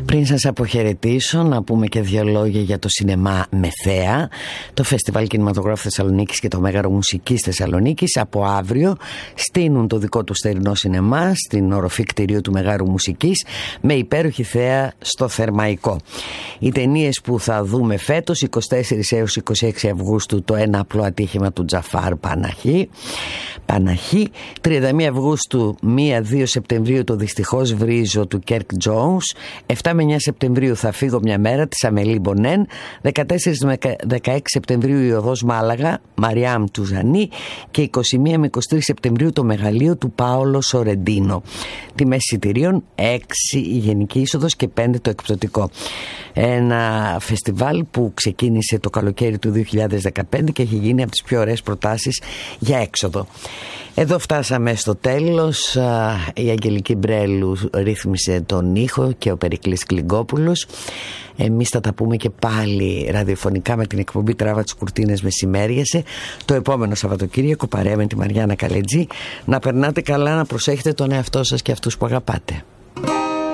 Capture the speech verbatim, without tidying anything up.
Πριν σας αποχαιρετήσω, να πούμε και δύο λόγια για το σινεμά Μεθέα, το Φεστιβάλ Κινηματογράφου Θεσσαλονίκης και το Μέγαρο Μουσικής Θεσσαλονίκης. Από αύριο στείνουν το δικό του θερινό σινεμά στην οροφή κτηρίου του Μεγάρου Μουσικής με υπέροχη θέα στο Θερμαϊκό. Οι ταινίες που θα δούμε φέτος, εικοστή τέταρτη έως εικοστή έκτη Αυγούστου, το Ένα απλό ατύχημα του Τζαφάρ Παναχή, Παναχή. τριάντα μία Αυγούστου, μία με δύο Σεπτεμβρίου, το Δυστυχώς βρίζω του Κέρκ Τζόουνς. εφτά με εννιά Σεπτεμβρίου, Θα φύγω μια μέρα της Αμελή Μπονέν. δεκατέσσερα με δεκαέξι Σεπτεμβρίου, Η οδός Μάλαγα, Μαριάμ του Ζανί. Και είκοσι μία με είκοσι τρία Σεπτεμβρίου, το Μεγαλείο του Πάολο Σορεντίνο. Τιμές εισιτηρίων έξι η γενική είσοδος και πέντε το εκπτωτικό. Ένα φεστιβάλ που ξεκίνησε το καλοκαίρι του δύο χιλιάδες δεκαπέντε και έχει γίνει από τις πιο ωραίες προτάσεις για έξοδο. Εδώ φτάσαμε στο τέλος. Η Αγγελική Μπρέλου ρύθμισε τον ήχο και ο Περικλής Κλιγκόπουλος. Εμείς θα τα πούμε και πάλι ραδιοφωνικά με την εκπομπή Τράβα τις Κουρτίνες μεσημέριασε το επόμενο Σαββατοκύριακο, παρέα με τη Μαριάννα Καλετζή. Να περνάτε καλά, να προσέχετε τον εαυτό σας και αυτούς που αγαπάτε.